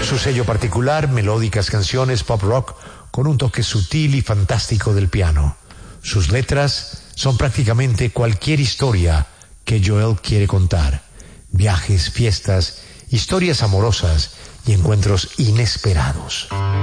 Su sello particular, melódicas canciones pop rock con un toque sutil y fantástico del piano. Sus letras son prácticamente cualquier historia que Joel quiere contar. Viajes, fiestas, historias amorosas y encuentros inesperados.